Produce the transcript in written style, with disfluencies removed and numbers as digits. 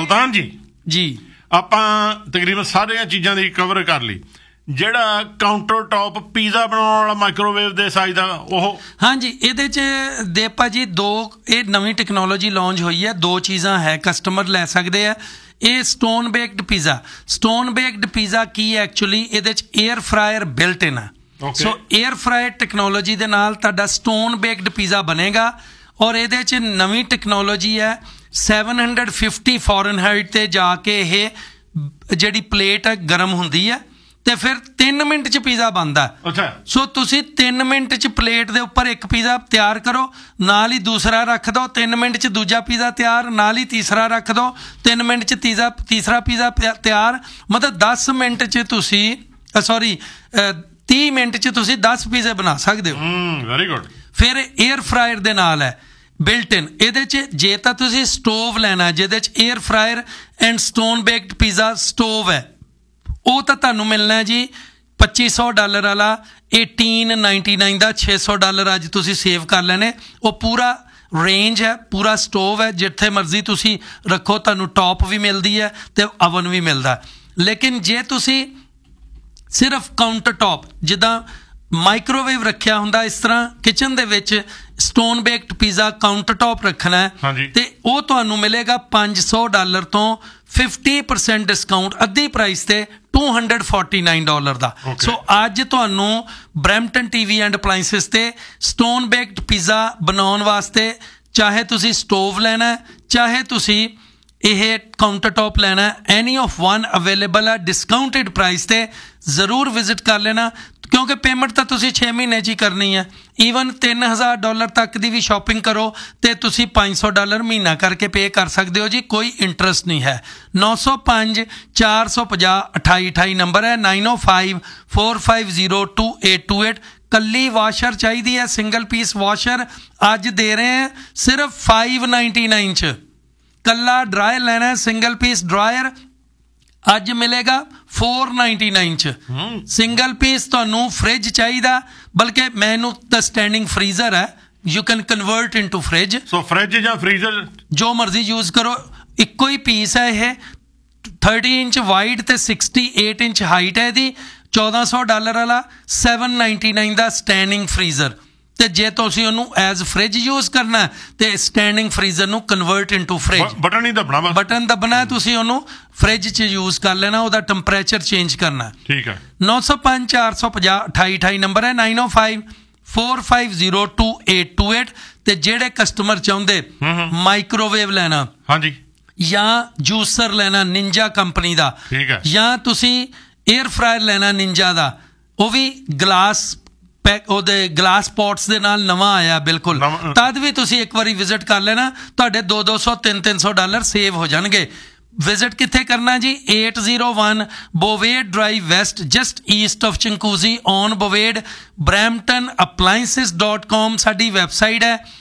ਸੁਲਤਾਨ ਜੀ ਜੀ ਆਪਾਂ ਤਕਰੀਬਨ ਸਾਰੀਆਂ ਚੀਜ਼ਾਂ ਦੀ ਕਵਰ ਕਰ ਲਈ। ਜਿਹੜਾ ਕਾਊਂਟਰ ਟੌਪ ਪੀਜ਼ਾ ਬਣਾਉਣ ਵਾਲਾ ਮਾਈਕ੍ਰੋਵੇਵ ਦੇ ਸਾਈਜ਼ ਦਾ ਉਹ ਹਾਂਜੀ ਇਹਦੇ 'ਚ ਦੇਪਾ ਜੀ ਦੋ ਇਹ ਨਵੀਂ ਟੈਕਨੋਲੋਜੀ ਲਾਂਚ ਹੋਈ ਹੈ। ਦੋ ਚੀਜ਼ਾਂ ਹੈ ਕਸਟਮਰ ਲੈ ਸਕਦੇ ਆ। ਇਹ ਸਟੋਨ ਬੇਕਡ ਪੀਜ਼ਾ ਕੀ ਹੈ ਐਕਚੁਅਲੀ ਇਹਦੇ 'ਚ ਏਅਰ ਫਰਾਇਰ ਬਿਲਟ ਇਨ ਹੈ। ਸੋ ਏਅਰ ਫਰਾਇਰ ਟੈਕਨੋਲੋਜੀ ਦੇ ਨਾਲ ਤੁਹਾਡਾ ਸਟੋਨ ਬੇਕਡ ਪੀਜ਼ਾ ਬਣੇਗਾ ਔਰ ਇਹਦੇ 'ਚ ਨਵੀਂ ਟੈਕਨੋਲੋਜੀ ਹੈ 750 ਫਾਰਨਹਾਈਟ 'ਤੇ ਜਾ ਕੇ ਇਹ ਜਿਹੜੀ ਪਲੇਟ ਹੈ ਗਰਮ ਹੁੰਦੀ ਹੈ ਤੇ ਫਿਰ 3 ਮਿੰਟ 'ਚ ਪੀਜ਼ਾ ਬਣਦਾ। ਅੱਛਾ ਸੋ ਤੁਸੀਂ 3 ਮਿੰਟ 'ਚ ਪਲੇਟ ਦੇ ਉੱਪਰ ਇੱਕ ਪੀਜ਼ਾ ਤਿਆਰ ਕਰੋ, ਨਾਲ ਹੀ ਦੂਸਰਾ ਰੱਖ ਦਿਓ, 3 ਮਿੰਟ 'ਚ ਦੂਜਾ ਪੀਜ਼ਾ ਤਿਆਰ, ਨਾਲ ਹੀ ਤੀਸਰਾ ਰੱਖ ਦਿਓ, 3 ਮਿੰਟ 'ਚ ਤੀਸਰਾ ਪੀਜ਼ਾ ਤਿਆਰ। ਮਤਲਬ 10 ਮਿੰਟ 'ਚ ਤੁਸੀਂ 30 ਮਿੰਟ 'ਚ ਤੁਸੀਂ 10 ਪੀਜ਼ੇ ਬਣਾ ਸਕਦੇ ਹੋ। Very good. ਫਿਰ ਏਅਰ ਫਰਾਇਰ ਦੇ ਨਾਲ ਹੈ ਬਿਲਟ ਇਨ। ਇਹਦੇ 'ਚ ਜੇ ਤਾਂ ਤੁਸੀਂ ਸਟੋਵ ਲੈਣਾ ਜਿਹਦੇ 'ਚ air fryer and stone baked pizza stove ਹੈ ਉਹ ਤਾਂ ਤੁਹਾਨੂੰ ਮਿਲਣਾ ਜੀ $2500 ਵਾਲਾ 1899 ਦਾ $600 ਅੱਜ ਤੁਸੀਂ ਸੇਵ ਕਰ ਲੈਣੇ। ਉਹ ਪੂਰਾ ਰੇਂਜ ਹੈ, ਪੂਰਾ ਸਟੋਵ ਹੈ, ਜਿੱਥੇ ਮਰਜ਼ੀ ਤੁਸੀਂ ਰੱਖੋ ਤੁਹਾਨੂੰ ਟੌਪ ਵੀ ਮਿਲਦੀ ਹੈ ਤੇ ਅਵਨ ਵੀ ਮਿਲਦਾ। ਲੇਕਿਨ ਜੇ ਤੁਸੀਂ ਸਿਰਫ ਕਾਊਂਟਰ ਟੌਪ ਜਿੱਦਾਂ ਮਾਈਕ੍ਰੋਵੇਵ ਰੱਖਿਆ ਹੁੰਦਾ ਇਸ ਤਰ੍ਹਾਂ ਕਿਚਨ ਦੇ ਵਿੱਚ stone baked pizza counter top ਰੱਖਣਾ ਹੈ ਤੇ ਉਹ ਤੁਹਾਨੂੰ ਮਿਲੇਗਾ $500 ਤੋਂ 50% ਡਿਸਕਾਊਂਟ ਅੱਧੀ ਪ੍ਰਾਈਸ ਤੇ $249 ਦਾ। ਸੋ ਅੱਜ ਤੁਹਾਨੂੰ ਬਰੈਂਪਟਨ ਟੀਵੀ ਐਂਡ ਅਪਲਾਈਐਂਸਿਸ ਤੇ ਸਟੋਨ ਬੇਕਡ ਪੀਜ਼ਾ ਬਣਾਉਣ ਵਾਸਤੇ ਚਾਹੇ ਤੁਸੀਂ ਸਟੋਵ ਲੈਣਾ ਚਾਹੇ ਤੁਸੀਂ ਇਹ ਕਾਊਂਟਰ ਟੌਪ ਲੈਣਾ ਐਨੀ ਆਫ ਵਨ ਅਵੇਲੇਬਲ ਹੈ ਡਿਸਕਾਊਂਟਡ ਪ੍ਰਾਈਸ ਤੇ ਜ਼ਰੂਰ ਵਿਜ਼ਿਟ ਕਰ ਲੈਣਾ ਕਿਉਂਕਿ ਪੇਮੈਂਟ ਤਾਂ ਤੁਸੀਂ 6 ਮਹੀਨੇ 'ਚ ਹੀ ਕਰਨੀ ਹੈ। ਈਵਨ $3000 ਤੱਕ ਦੀ ਵੀ ਸ਼ਾਪਿੰਗ ਕਰੋ ਤੇ ਤੁਸੀਂ $500 ਮਹੀਨਾ ਕਰਕੇ ਪੇ ਕਰ ਸਕਦੇ ਹੋ ਜੀ, ਕੋਈ ਇੰਟਰਸਟ ਨਹੀਂ ਹੈ। 905 450 2828 ਨੰਬਰ ਹੈ 905 4502828। ਕੱਲੀ ਵਾਸ਼ਰ ਚਾਹੀਦੀ ਹੈ ਸਿੰਗਲ ਪੀਸ ਵਾਸ਼ਰ ਅੱਜ ਦੇ ਰਹੇ हैं ਸਿਰਫ $599 'ਚ। ਕੱਲਾ ਡਰਾਇਰ ਲੈਣਾ ਸਿੰਗਲ ਪੀਸ ਡਰਾਇਰ ਅੱਜ ਮਿਲੇਗਾ $499 'ਚ। ਸਿੰਗਲ ਪੀਸ ਤੁਹਾਨੂੰ ਫ੍ਰਿਜ ਚਾਹੀਦਾ ਬਲਕਿ ਮੈਨੂੰ ਤਾਂ ਸਟੈਂਡਿੰਗ ਫਰੀਜ਼ਰ ਹੈ you can convert into fridge. So fridge ਜਾਂ ਫਰੀਜ਼ਰ ਜੋ ਮਰਜ਼ੀ ਯੂਜ਼ ਕਰੋ। ਇੱਕੋ ਹੀ ਪੀਸ ਹੈ ਇਹ 30 ਇੰਚ ਵਾਈਡ ਤੇ 68 ਇੰਚ ਹਾਈਟ ਹੈ ਇਹਦੀ। $1400 ਵਾਲਾ 799 ਦਾ ਸਟੈਂਡਿੰਗ ਫਰੀਜ਼ਰ ਤੇ ਜੇ ਤੁਸੀਂ ਉਹਨੂੰ ਐਜ਼ ਫ੍ਰਿਜ ਯੂਜ਼ ਕਰਨਾ ਤੇ ਸਟੈਂਡਿੰਗ ਫਰੀਜ਼ਰ ਨੂੰ ਕਨਵਰਟ ਇਨਟੂ ਫ੍ਰਿਜ। ਬਟਨ ਹੀ ਦਬਣਾ ਬਸ, ਬਟਨ ਦਬਣਾ ਤੁਸੀਂ ਉਹਨੂੰ ਫ੍ਰਿਜ 'ਚ ਯੂਜ਼ ਕਰ ਲੈਣਾ, ਉਹਦਾ ਟੈਂਪਰੇਚਰ ਚੇਂਜ ਕਰਨਾ। ਠੀਕ ਹੈ। 905 450 2828 ਨੰਬਰ ਹੈ 905 4502828। ਤੇ ਜਿਹੜੇ ਕਸਟਮਰ ਚਾਹੁੰਦੇ ਮਾਈਕ੍ਰੋਵੇਵ ਲੈਣਾ ਹਾਂਜੀ ਜਾਂ ਜੂਸਰ ਲੈਣਾ ਨਿੰਜਾ ਕੰਪਨੀ ਦਾ ਠੀਕ ਹੈ ਜਾਂ ਤੁਸੀਂ ਏਅਰ ਫਰਾਇਰ ਲੈਣਾ ਨਿੰਜਾ ਦਾ ਉਹ ਵੀ ਗਲਾਸ ਉਹਦੇ ਗਲਾਸ ਪੋਟਸ ਦੇ ਨਾਲ ਨਵਾਂ ਆਇਆ ਬਿਲਕੁਲ ਤਦ ਵੀ ਤੁਸੀਂ ਇੱਕ ਵਾਰੀ ਵਿਜ਼ਿਟ ਕਰ ਲੈਣਾ ਤੁਹਾਡੇ $200 $300 ਸੇਵ ਹੋ ਜਾਣਗੇ। ਵਿਜ਼ਿਟ ਕਿੱਥੇ ਕਰਨਾ ਜੀ 801 ਬੋਵੇਡ drive West just East of ਚੰਕੂਜ਼ੀ on ਬੋਵੇਡ। bramptonappliances.com ਸਾਡੀ ਵੈਬਸਾਈਟ ਹੈ।